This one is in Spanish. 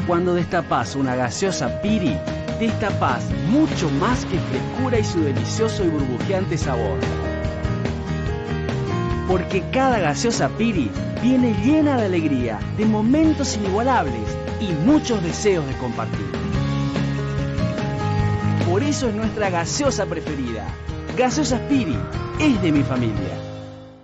Cuando destapás una gaseosa Piri, destapás mucho más que frescura y su delicioso y burbujeante sabor. Porque cada gaseosa Piri viene llena de alegría, de momentos inigualables y muchos deseos de compartir. Por eso es nuestra gaseosa preferida. Gaseosas Piri es de mi familia.